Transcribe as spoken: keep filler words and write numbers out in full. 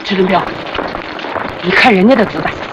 支林彪，你看人家的子弹。